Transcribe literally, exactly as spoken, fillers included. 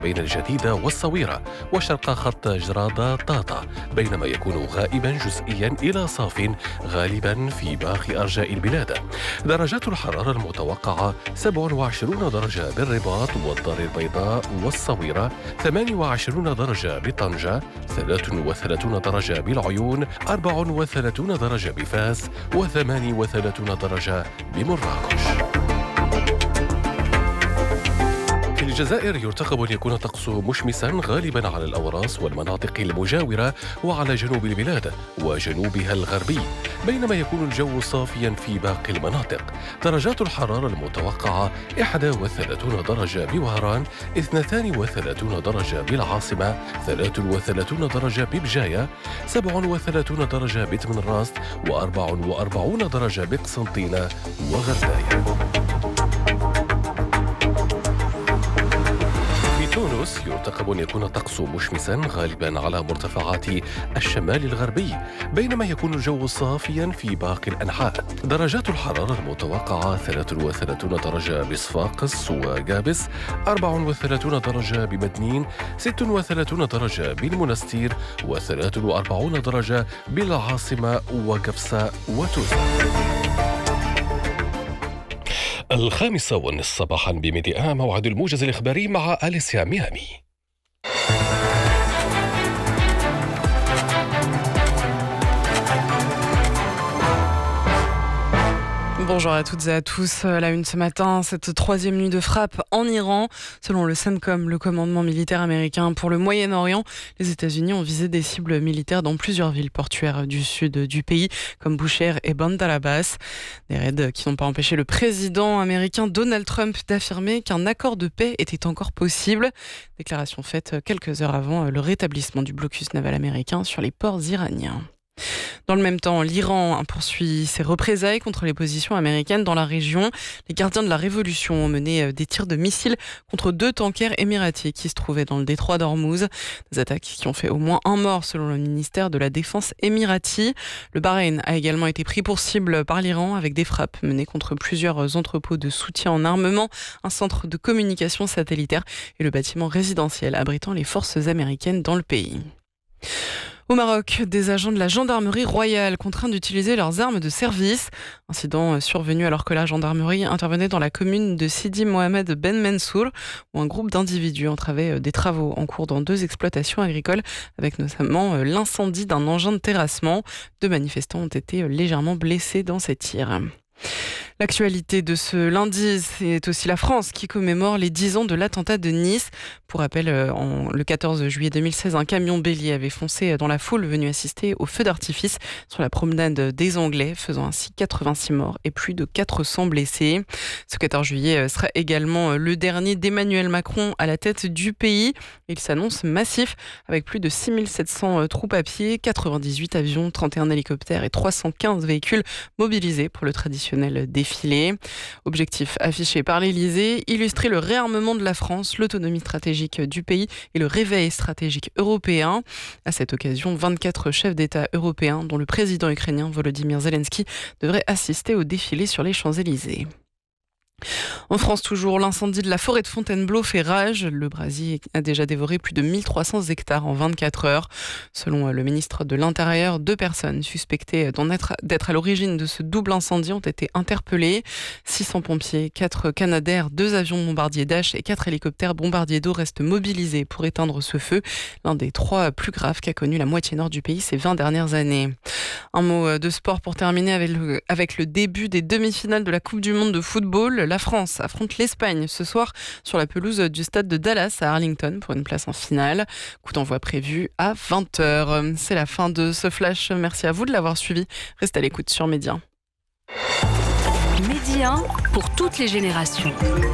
بين الجديدة والصويرة وشرق خط جرادة طاطا، بينما يكون غائبا جزئيا إلى صاف غالبا في باقي أرجاء البلاد. درجات الحرارة المتوقعة سبعة وعشرين درجة بالرباط والدار البيضاء والصويرة، ثمانية وعشرين درجة بطنجة، ثلاثة وثلاثين درجة بالعيون، أربعة وثلاثين درجة بفاس، وثمانية وثلاثين درجة بمراكش. في الجزائر يرتقب أن يكون الطقس مشمسا غالبا على الأوراس والمناطق المجاورة وعلى جنوب البلاد وجنوبها الغربي، بينما يكون الجو صافيا في باقي المناطق. درجات الحرارة المتوقعة واحد وثلاثين درجة بوهران، اثنتين وثلاثين درجة بالعاصمة، ثلاثة وثلاثين درجة ببجاية، سبعة وثلاثين درجة بتمنراست، وأربعة وأربعين درجة بقسنطينة وغرداية. تونس يرتقب أن يكون الطقس مشمسا غالبا على مرتفعات الشمال الغربي، بينما يكون الجو صافيا في باقي الأنحاء. درجات الحرارة المتوقعة ثلاثة وثلاثين درجة بصفاقس وقابس، أربعة وثلاثين درجة بمدنين، ستة وثلاثين درجة بالمنستير، وثلاثة وأربعين درجة بالعاصمة وقفصة وتوزة. الخامسة والنصف صباحا بميديا موعد الموجز الإخباري مع أليسيا ميامي. Bonjour à toutes et à tous. La une ce matin, cette troisième nuit de frappe en Iran. Selon le CENTCOM, le commandement militaire américain pour le Moyen-Orient, les États-Unis ont visé des cibles militaires dans plusieurs villes portuaires du sud du pays, comme Boucher et Bandar Abbas. Des raids qui n'ont pas empêché le président américain Donald Trump d'affirmer qu'un accord de paix était encore possible. Déclaration faite quelques heures avant le rétablissement du blocus naval américain sur les ports iraniens. Dans le même temps, l'Iran poursuit ses représailles contre les positions américaines dans la région. Les gardiens de la révolution ont mené des tirs de missiles contre deux tankers émiratis qui se trouvaient dans le détroit d'Ormuz. Des attaques qui ont fait au moins un mort selon le ministère de la Défense émirati. Le Bahreïn a également été pris pour cible par l'Iran avec des frappes menées contre plusieurs entrepôts de soutien en armement, un centre de communication satellitaire et le bâtiment résidentiel abritant les forces américaines dans le pays. Au Maroc, des agents de la gendarmerie royale contraints d'utiliser leurs armes de service. Incident survenu alors que la gendarmerie intervenait dans la commune de Sidi Mohamed Ben Mansour, où un groupe d'individus entravait des travaux en cours dans deux exploitations agricoles, avec notamment l'incendie d'un engin de terrassement. Deux manifestants ont été légèrement blessés dans ces tirs. L'actualité de ce lundi, c'est aussi la France qui commémore les dix ans de l'attentat de Nice. Pour rappel, en, le quatorze juillet deux mille seize, un camion bélier avait foncé dans la foule venue assister au feu d'artifice sur la promenade des Anglais, faisant ainsi quatre-vingt-six morts et plus de quatre cents blessés. Ce quatorze juillet sera également le dernier d'Emmanuel Macron à la tête du pays. Il s'annonce massif avec plus de six mille sept cents troupes à pied, quatre-vingt-dix-huit avions, trente et un hélicoptères et trois cent quinze véhicules mobilisés pour le traditionnel défilé. Objectif affiché par l'Élysée, illustrer le réarmement de la France, l'autonomie stratégique du pays et le réveil stratégique européen. À cette occasion, vingt-quatre chefs d'État européens, dont le président ukrainien Volodymyr Zelensky, devraient assister au défilé sur les Champs-Élysées. En France toujours, l'incendie de la forêt de Fontainebleau fait rage. Le brasier a déjà dévoré plus de mille trois cents hectares en vingt-quatre heures. Selon le ministre de l'Intérieur, deux personnes suspectées d'en être, d'être à l'origine de ce double incendie ont été interpellées. six cents pompiers, quatre Canadair, deux avions bombardiers Dash et quatre hélicoptères bombardiers d'eau restent mobilisés pour éteindre ce feu, l'un des trois plus graves qu'a connu la moitié nord du pays ces vingt dernières années. Un mot de sport pour terminer avec le, avec le début des demi-finales de la Coupe du Monde de football. La France affronte l'Espagne ce soir sur la pelouse du stade de Dallas à Arlington pour une place en finale. Coup d'envoi prévu à vingt heures. C'est la fin de ce flash. Merci à vous de l'avoir suivi. Restez à l'écoute sur Média. Média pour toutes les générations.